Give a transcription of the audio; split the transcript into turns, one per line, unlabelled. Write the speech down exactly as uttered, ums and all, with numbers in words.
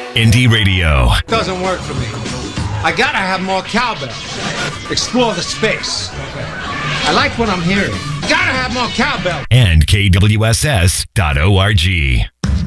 Indie Radio.
Doesn't work for me. I gotta have more cowbell. Explore the space. I like what I'm hearing. Gotta have more cowbell.
And K W S S dot org.